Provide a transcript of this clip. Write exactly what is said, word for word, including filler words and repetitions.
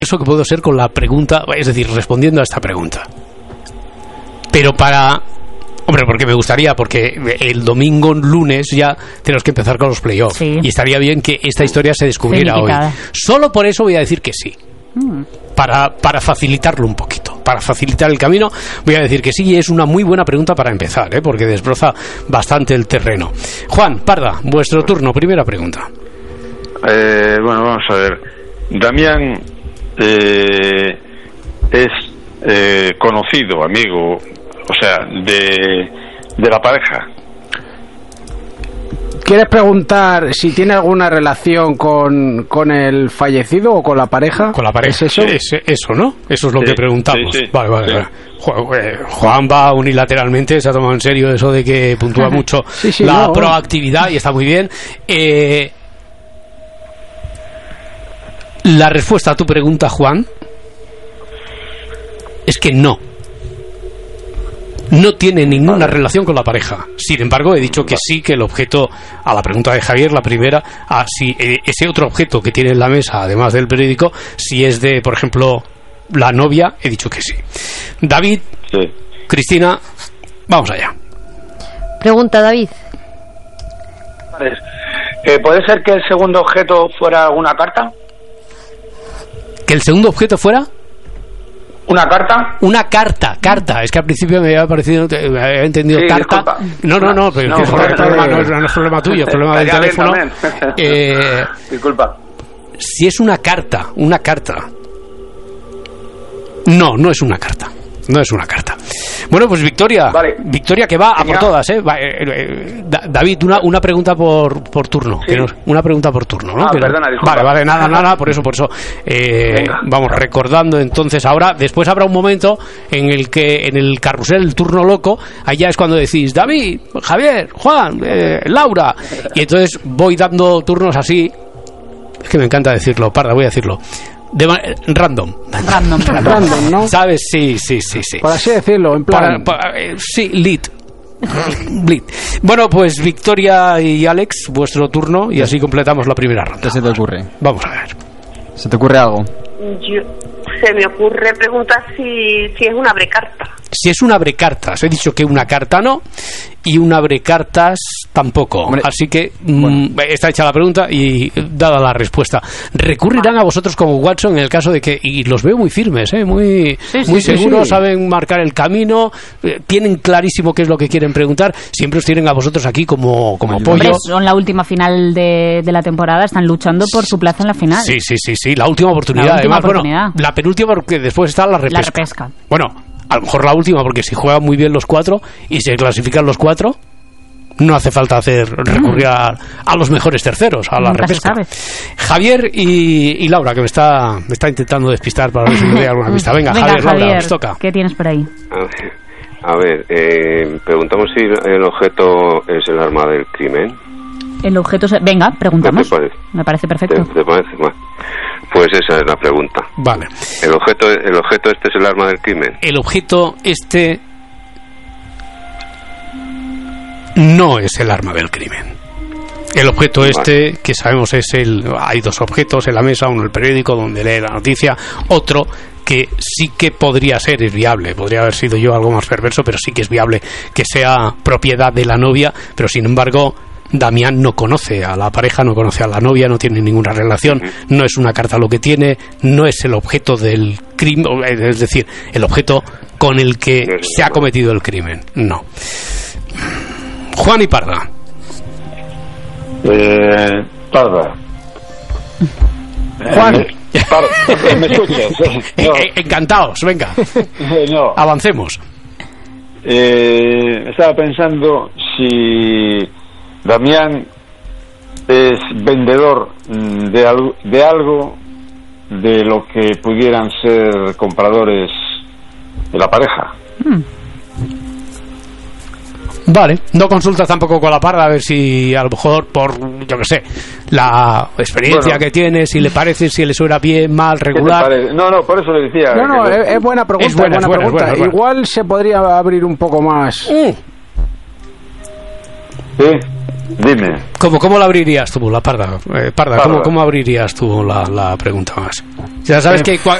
eso que puedo ser con la pregunta, es decir, respondiendo a esta pregunta. Pero para... Hombre, porque me gustaría, porque el domingo, lunes, ya tenemos que empezar con los playoffs. Sí. Y estaría bien que esta historia se descubriera hoy. Solo por eso voy a decir que sí. Mm. Para, para facilitarlo un poquito, para facilitar el camino, voy a decir que sí, y es una muy buena pregunta para empezar, ¿eh? Porque desbroza bastante el terreno. Juan, Parda, vuestro turno, primera pregunta. Eh, bueno, vamos a ver. Damián eh, es eh, conocido, amigo, o sea, de, de la pareja. ¿Quieres preguntar si tiene alguna relación con, con el fallecido o con la pareja? Con la pareja. ¿Es eso? Es, eso, ¿no? Eso es lo sí, que preguntamos. Sí, sí, vale, vale, sí. vale. Juan, Juan va unilateralmente, se ha tomado en serio eso de que puntúa mucho sí, sí, la no, proactividad y está muy bien. Eh, la respuesta a tu pregunta, Juan, es que no. No tiene ninguna vale. relación con la pareja. Sin embargo, he dicho que sí, que el objeto, a la pregunta de Javier, la primera, a si eh, ese otro objeto que tiene en la mesa, además del periódico, si es de, por ejemplo, la novia, he dicho que sí. David, sí. Cristina, vamos allá. Pregunta, David. Eh, ¿Puede ser que el segundo objeto fuera alguna carta? ¿Que el segundo objeto fuera? ¿Una carta? Una carta, carta. Es que al principio me había parecido, me había entendido sí, carta. Disculpa. No, no, no, pero no, es, no, problema, no, es, no es problema tuyo, es problema del teléfono. Eh, Disculpa. Si es una carta, una carta. No, no es una carta. No es una carta. Bueno, pues Victoria, vale. Victoria que va a por todas, ¿eh? Va, eh, eh David, una, una pregunta por, por turno. Sí. Que no, una pregunta por turno, ¿no? Ah, que perdona, no, disculpa. Vale, vale, nada, nada, por eso, por eso. Eh, vamos recordando entonces ahora, después habrá un momento en el que en el carrusel, el turno loco, allá es cuando decís, David, Javier, Juan, eh, Laura. Y entonces voy dando turnos así. Es que me encanta decirlo, Parda, voy a decirlo. De random. Random, random, ¿no? ¿Sabes? Sí, sí, sí, sí. Por así decirlo, en plan. Para, para, eh, sí, lead. lead. Bueno, pues Victoria y Alex, vuestro turno, y así completamos la primera ronda. ¿Qué se te ocurre? Vamos a ver. ¿Se te ocurre algo? Yo, se me ocurre preguntar si, si es una abrecarta. Si es una abrecartas, he dicho que una carta no y un abrecartas tampoco. Hombre, así que bueno. mmm, está hecha la pregunta y dada la respuesta. Recurrirán a vosotros como Watson en el caso de que, y los veo muy firmes, ¿eh? muy, sí, sí, muy sí, seguros, sí. saben marcar el camino, eh, tienen clarísimo qué es lo que quieren preguntar. Siempre os tienen a vosotros aquí como, como apoyo. Hombre, son la última final de, de la temporada, están luchando por su plaza en la final. Sí, sí, sí, sí, la última oportunidad. La última Además, oportunidad. Bueno, la penúltima porque después está la repesca. La repesca. Bueno, a lo mejor la última, porque si juegan muy bien los cuatro y se clasifican los cuatro, no hace falta hacer recurrir a, a los mejores terceros, a la Nunca repesca. Javier y, y Laura, que me está me está intentando despistar para ver si me doy alguna pista. Venga, Venga Javier, Javier, Laura, os toca. ¿Qué tienes por ahí? A ver, a ver eh, preguntamos si el objeto es el arma del crimen. El objeto es... Venga, preguntamos. ¿Qué te parece? Me parece perfecto. ¿Te, te parece? Bueno, pues esa es la pregunta. Vale. ¿El objeto, el objeto este es el arma del crimen? El objeto este no es el arma del crimen. El objeto este, que sabemos es el... Hay dos objetos en la mesa, uno el periódico donde lee la noticia, otro que sí que podría ser, es viable, podría haber sido yo algo más perverso, pero sí que es viable que sea propiedad de la novia, pero sin embargo Damián no conoce a la pareja, no conoce a la novia, no tiene ninguna relación, no es una carta lo que tiene, no es el objeto del crimen, es decir, el objeto con el que se ha cometido el crimen, no. Juan y Parda. Eh, Parda. Juan. Eh, Parda, ¿me escuchas? No. Encantados, venga. No. Avancemos. Eh, estaba pensando si Damián es vendedor de, al, de algo de lo que pudieran ser compradores de la pareja. Hmm. Vale, no consultas tampoco con la Parda a ver si a lo mejor por, yo que sé, la experiencia bueno, que tiene, si le parece, si le suena bien, mal, regular. No, no, por eso le decía. No, no, que es, es buena pregunta. Es buena, es buena, es buena, pregunta. es buena, es buena. Igual se podría abrir un poco más. Mm. Sí, dime. ¿Cómo, cómo la abrirías tú, la Parda? Eh, Parda, Parda. ¿cómo, cómo abrirías tú la, la pregunta más? Ya sabes que cua-